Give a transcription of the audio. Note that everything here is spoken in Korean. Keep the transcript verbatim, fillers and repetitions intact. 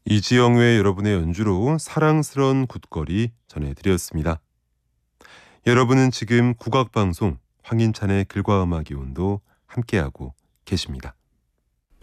이지영의 여러분의 연주로 사랑스런 굿거리 전해드렸습니다. 여러분은 지금 국악방송 황인찬의 글과 음악의 온도 함께하고 계십니다.